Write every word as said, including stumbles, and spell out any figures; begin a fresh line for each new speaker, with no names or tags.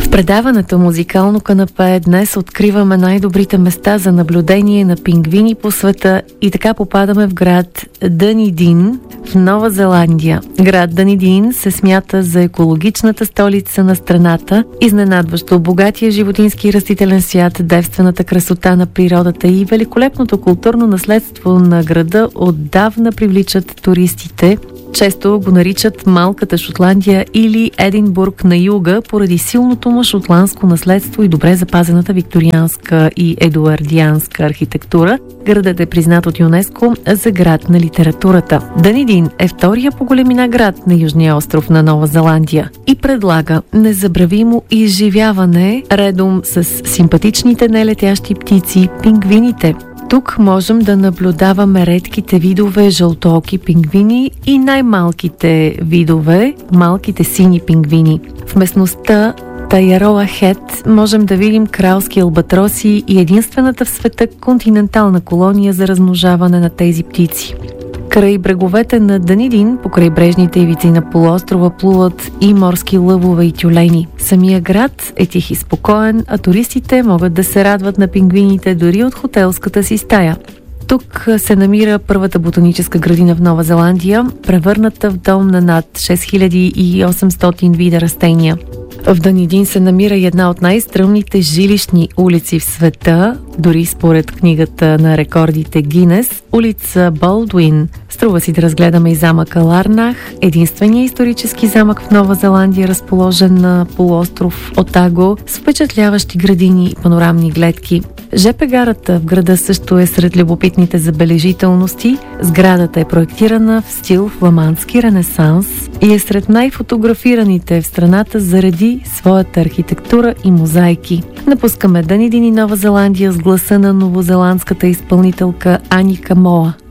В предаването Музикално канапе днес откриваме най-добрите места за наблюдение на пингвини по света и така попадаме в град Дънидин в Нова Зеландия. Град Дънидин се смята за екологичната столица на страната, изненадващо богатия животински и растителен свят, девствената красота на природата и великолепното културно наследство на града отдавна привличат туристите. Често го наричат Малката Шотландия или Единбург на юга, поради силното му шотландско наследство и добре запазената викторианска и едуардианска архитектура. Градът е признат от ЮНЕСКО за град на литературата. Дънидин е втория по големина град на Южния остров на Нова Зеландия и предлага незабравимо изживяване редом с симпатичните нелетящи птици – пингвините. Тук можем да наблюдаваме редките видове жълтооки пингвини и най-малките видове – малките сини пингвини. В местността Тайароа Хед можем да видим кралски албатроси и единствената в света континентална колония за размножаване на тези птици. Край бреговете на Дънидин, по крайбрежните ивици на полуострова плуват и морски лъвове и тюлени. Самия град е тих и спокоен, а туристите могат да се радват на пингвините дори от хотелската си стая. Тук се намира първата ботаническа градина в Нова Зеландия, превърната в дом на над шест хиляди и осемстотин вида растения. В Дънидин се намира и една от най-стръмните жилищни улици в света, дори според книгата на рекордите Гинес, улица Болдуин. Струва си да разгледаме и замъка Ларнах, единствения исторически замък в Нова Зеландия, разположен на полуостров Отаго, с впечатляващи градини и панорамни гледки. ЖП гарата в града също е сред любопитните забележителности. Сградата е проектирана в стил фламандски ренесанс и е сред най-фотографираните в страната заради своята архитектура и мозайки. Напускаме Дънидин и Нова Зеландия с гласа на новозеландската изпълнителка Аника Моа.